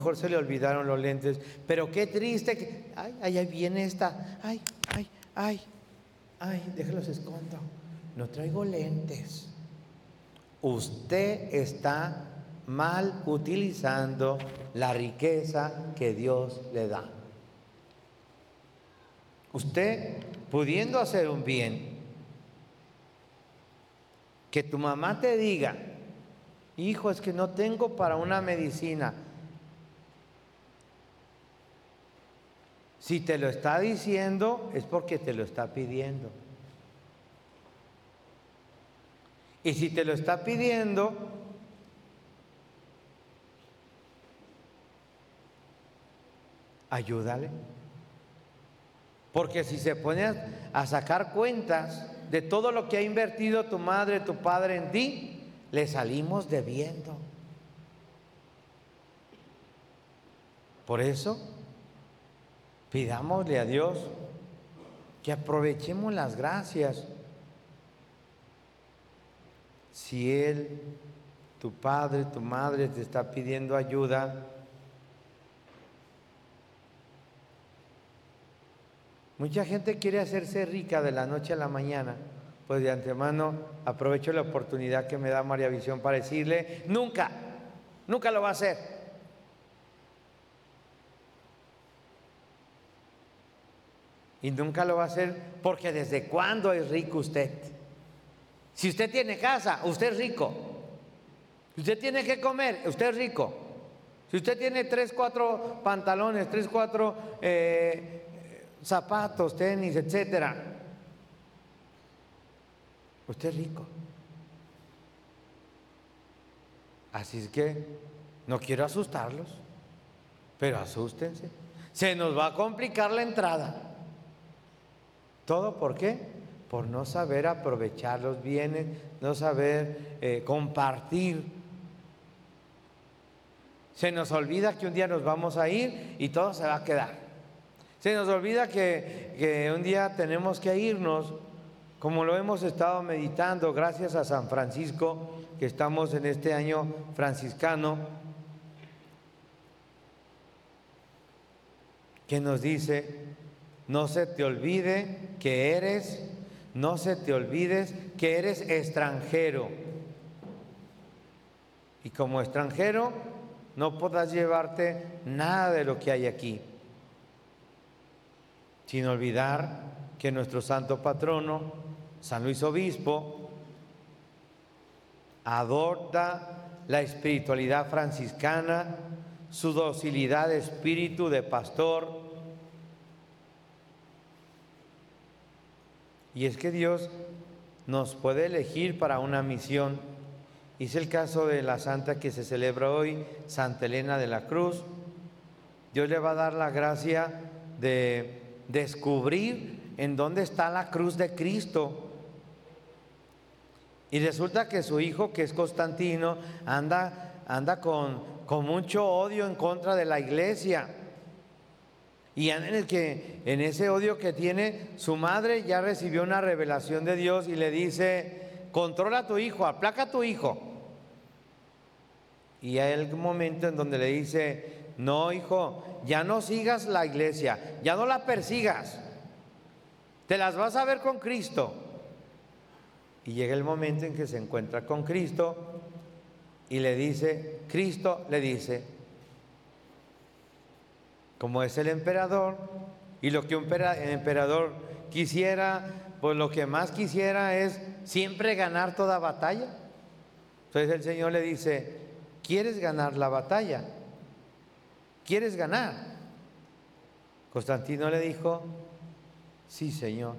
mejor se le olvidaron los lentes, pero qué triste que, ay, ahí viene esta, ay, déjalos escondo, no traigo lentes. Usted está mal utilizando la riqueza que Dios le da. Usted, pudiendo hacer un bien, que tu mamá te diga, hijo, es que no tengo para una medicina. Si te lo está diciendo, es porque te lo está pidiendo. Y si te lo está pidiendo, ayúdale. Porque si se pone a sacar cuentas de todo lo que ha invertido tu madre, tu padre en ti, le salimos debiendo. Por eso, pidámosle a Dios que aprovechemos las gracias. Si Él, tu padre, tu madre te está pidiendo ayuda, mucha gente quiere hacerse rica de la noche a la mañana. Pues de antemano aprovecho la oportunidad que me da María Visión para decirle, nunca lo va a hacer. Y nunca lo va a hacer porque ¿desde cuándo es rico usted? Si usted tiene casa, usted es rico. Si usted tiene que comer, usted es rico. Si usted tiene 3, 4 pantalones, 3, 4 zapatos, tenis, etcétera, usted es rico. Así es que no quiero asustarlos, pero asústense. Se nos va a complicar la entrada. ¿Todo por qué? Por no saber aprovechar los bienes, no saber compartir. Se nos olvida que un día nos vamos a ir y todo se va a quedar. Se nos olvida que un día tenemos que irnos, como lo hemos estado meditando, gracias a San Francisco, que estamos en este año franciscano, que nos dice, no se te olvide que eres, no se te olvides que eres extranjero. Y como extranjero no podrás llevarte nada de lo que hay aquí, sin olvidar que nuestro santo patrono, San Luis Obispo, adopta la espiritualidad franciscana, su docilidad de espíritu de pastor. Y es que Dios nos puede elegir para una misión. Es el caso de la santa que se celebra hoy, Santa Elena de la Cruz. Dios le va a dar la gracia de descubrir en dónde está la cruz de Cristo. Y resulta que su hijo, que es Constantino, anda con mucho odio en contra de la iglesia. Y en ese odio que tiene, su madre ya recibió una revelación de Dios y le dice, controla a tu hijo, aplaca a tu hijo. Y hay un momento en donde le dice, no, hijo, ya no sigas la iglesia, ya no la persigas, te las vas a ver con Cristo. Y llega el momento en que se encuentra con Cristo y le dice, Cristo le dice, como es el emperador, y lo que un emperador quisiera, pues lo que más quisiera es siempre ganar toda batalla. Entonces el Señor le dice, ¿quieres ganar la batalla? ¿Quieres ganar? Constantino le dijo, sí, Señor.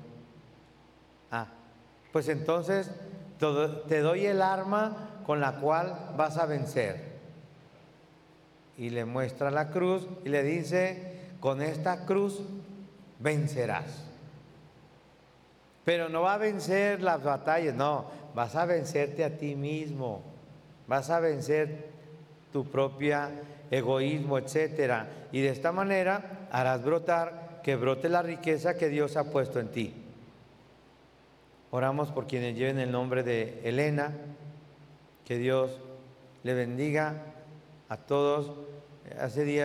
Pues entonces te doy el arma con la cual vas a vencer. Y le muestra la cruz y le dice, con esta cruz vencerás. Pero no va a vencer las batallas, no, vas a vencerte a ti mismo, vas a vencer tu propio egoísmo, etcétera. Y de esta manera harás que brote la riqueza que Dios ha puesto en ti. Oramos por quienes lleven el nombre de Elena, que Dios le bendiga a todos Hace días